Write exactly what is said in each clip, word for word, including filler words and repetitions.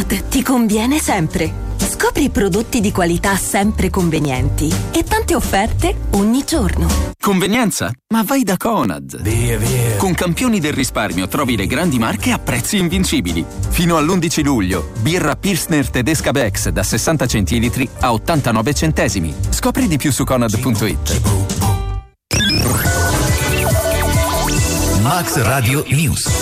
Conad ti conviene sempre. Scopri prodotti di qualità sempre convenienti e tante offerte ogni giorno. Convenienza? Ma vai da Conad. Via, via. Con campioni del risparmio trovi le grandi marche a prezzi invincibili. Fino all'undici luglio, birra Pilsner tedesca Bex da sessanta centilitri a ottantanove centesimi. Scopri di più su conad punto it. Max Radio News.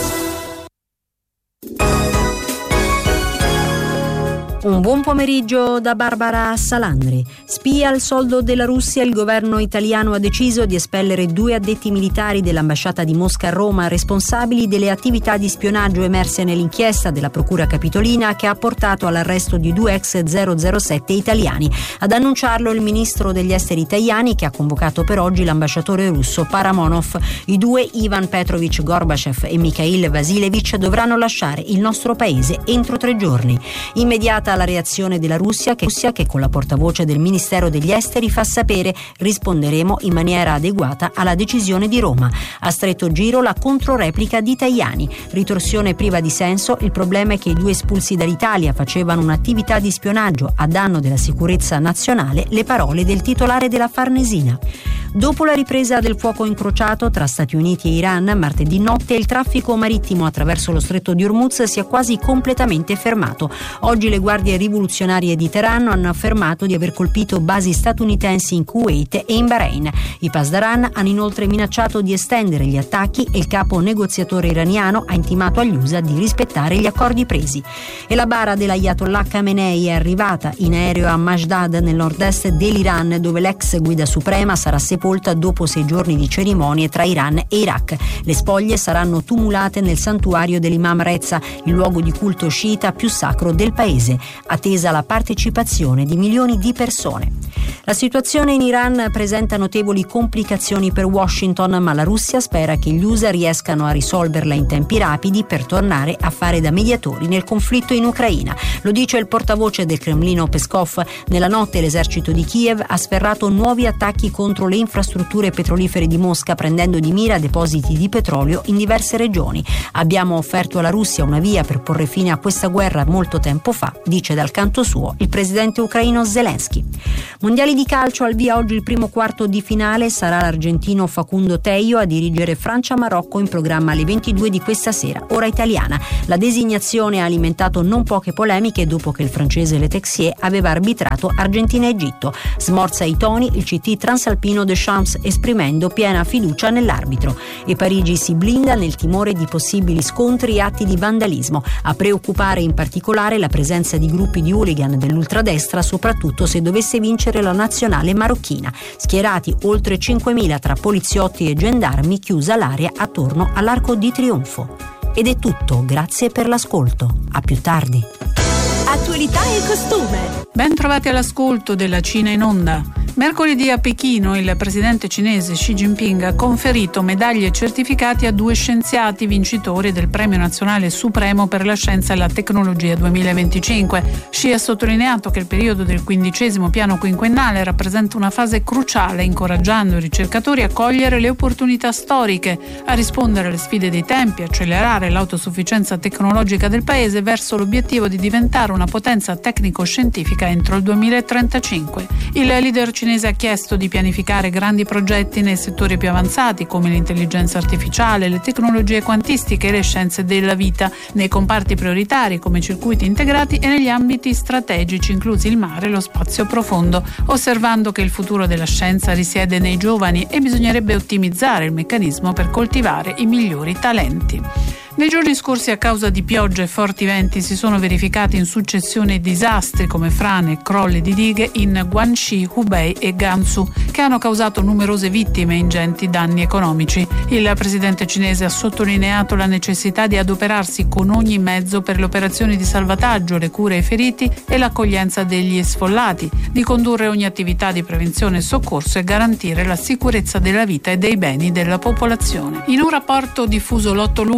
Un buon pomeriggio da Barbara Salandri. Spia al soldo della Russia, il governo italiano ha deciso di espellere due addetti militari dell'ambasciata di Mosca a Roma responsabili delle attività di spionaggio emerse nell'inchiesta della Procura Capitolina che ha portato all'arresto di due ex zero zero sette italiani. Ad annunciarlo il ministro degli esteri Tajani, che ha convocato per oggi l'ambasciatore russo Paramonov. I due, Ivan Petrovich Gorbachev e Mikhail Vasilevich, dovranno lasciare il nostro paese entro tre giorni. Immediata la reazione della Russia che, Russia che con la portavoce del Ministero degli Esteri fa sapere: risponderemo in maniera adeguata alla decisione di Roma. A stretto giro la controreplica di Tajani: ritorsione priva di senso, il problema è che i due espulsi dall'Italia facevano un'attività di spionaggio a danno della sicurezza nazionale, le parole del titolare della Farnesina. Dopo la ripresa del fuoco incrociato tra Stati Uniti e Iran martedì notte, il traffico marittimo attraverso lo stretto di Hormuz si è quasi completamente fermato. Oggi le guardie rivoluzionarie di Teheran hanno affermato di aver colpito basi statunitensi in Kuwait e in Bahrain. I Pasdaran hanno inoltre minacciato di estendere gli attacchi e il capo negoziatore iraniano ha intimato agli U S A di rispettare gli accordi presi. E la bara dell'Ayatollah Khamenei è arrivata in aereo a Mashdad, nel nord-est dell'Iran, dove l'ex guida suprema sarà sepolta dopo sei giorni di cerimonie tra Iran e Iraq. Le spoglie saranno tumulate nel santuario dell'Imam Reza, il luogo di culto sciita più sacro del paese, attesa la partecipazione di milioni di persone. La situazione in Iran presenta notevoli complicazioni per Washington, ma la Russia spera che gli U S A riescano a risolverla in tempi rapidi per tornare a fare da mediatori nel conflitto in Ucraina. Lo dice il portavoce del Cremlino Peskov. Nella notte l'esercito di Kiev ha sferrato nuovi attacchi contro le infrastrutture petrolifere di Mosca, prendendo di mira depositi di petrolio in diverse regioni. Abbiamo offerto alla Russia una via per porre fine a questa guerra molto tempo fa, dice dal canto suo il presidente ucraino Zelensky. Mondiali di calcio, al via oggi il primo quarto di finale. Sarà l'argentino Facundo Tejo a dirigere Francia-Marocco, in programma alle ventidue di questa sera, ora italiana. La designazione ha alimentato non poche polemiche dopo che il francese Le Texier aveva arbitrato Argentina-Egitto. Smorza i toni il C T transalpino De Champs, esprimendo piena fiducia nell'arbitro. E Parigi si blinda nel timore di possibili scontri e atti di vandalismo. A preoccupare in particolare la presenza di gruppi di hooligan dell'ultradestra, soprattutto se dovesse vincere la nazionale marocchina. Schierati oltre cinquemila tra poliziotti e gendarmi, chiusa l'area attorno all'Arco di Trionfo. Ed è tutto, grazie per l'ascolto. A più tardi. Attualità e costume. Ben trovati all'ascolto della Cina in Onda. Mercoledì a Pechino il presidente cinese Xi Jinping ha conferito medaglie e certificati a due scienziati vincitori del Premio Nazionale Supremo per la Scienza e la Tecnologia duemilaventicinque. Xi ha sottolineato che il periodo del quindicesimo piano quinquennale rappresenta una fase cruciale, incoraggiando i ricercatori a cogliere le opportunità storiche, a rispondere alle sfide dei tempi, accelerare l'autosufficienza tecnologica del paese verso l'obiettivo di diventare una potenza tecnico-scientifica entro il duemilatrentacinque. Il leader cinese ha chiesto di pianificare grandi progetti nei settori più avanzati come l'intelligenza artificiale, le tecnologie quantistiche e le scienze della vita, nei comparti prioritari come circuiti integrati e negli ambiti strategici inclusi il mare e lo spazio profondo, osservando che il futuro della scienza risiede nei giovani e bisognerebbe ottimizzare il meccanismo per coltivare i migliori talenti. Nei giorni scorsi, a causa di piogge e forti venti, si sono verificati in successione disastri come frane e crolli di dighe in Guangxi, Hubei e Gansu, che hanno causato numerose vittime e ingenti danni economici. Il presidente cinese ha sottolineato la necessità di adoperarsi con ogni mezzo per le operazioni di salvataggio, le cure ai feriti e l'accoglienza degli sfollati, di condurre ogni attività di prevenzione e soccorso e garantire la sicurezza della vita e dei beni della popolazione. In un rapporto diffuso l'otto luglio dal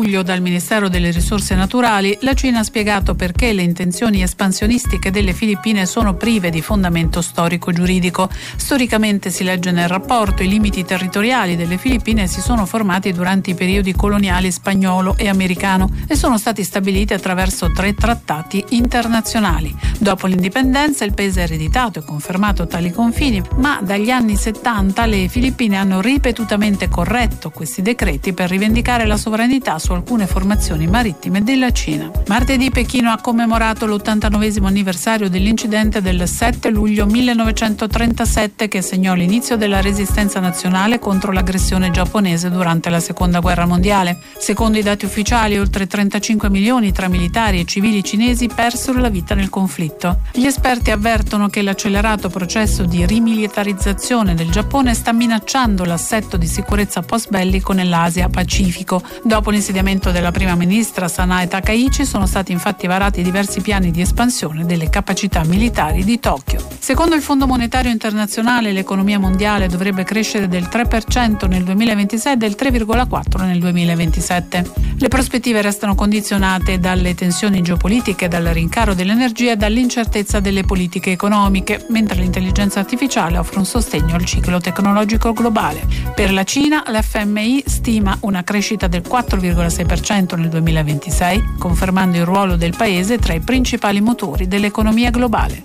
Ministero delle Risorse Naturali, la Cina ha spiegato perché le intenzioni espansionistiche delle Filippine sono prive di fondamento storico-giuridico. Storicamente, si legge nel rapporto, i limiti territoriali delle Filippine si sono formati durante i periodi coloniali spagnolo e americano e sono stati stabiliti attraverso tre trattati internazionali. Dopo l'indipendenza il paese ha ereditato e confermato tali confini, ma dagli anni settanta le Filippine hanno ripetutamente corretto questi decreti per rivendicare la sovranità su alcune formazioni marittime della Cina. Martedì Pechino ha commemorato l'ottantanovesimo anniversario dell'incidente del sette luglio millenovecentotrentasette che segnò l'inizio della resistenza nazionale contro l'aggressione giapponese durante la Seconda Guerra Mondiale. Secondo i dati ufficiali, oltre trentacinque milioni tra militari e civili cinesi persero la vita nel conflitto. Gli esperti avvertono che l'accelerato processo di rimilitarizzazione del Giappone sta minacciando l'assetto di sicurezza post-bellico nell'Asia Pacifico. Dopo l'insediamento della prima ministra Sanae Takaichi sono stati infatti varati diversi piani di espansione delle capacità militari di Tokyo. Secondo il Fondo Monetario Internazionale, l'economia mondiale dovrebbe crescere del tre per cento nel duemilaventisei e del tre virgola quattro per cento nel duemilaventisette. Le prospettive restano condizionate dalle tensioni geopolitiche, dal rincaro dell'energia e dall'incertezza delle politiche economiche, mentre l'intelligenza artificiale offre un sostegno al ciclo tecnologico globale. Per la Cina, l'F M I stima una crescita del quattro virgola sei per cento nel duemilaventisei, confermando il ruolo del paese tra i principali motori dell'economia globale.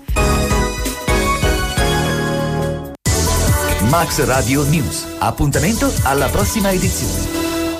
Max Radio News. Appuntamento alla prossima edizione.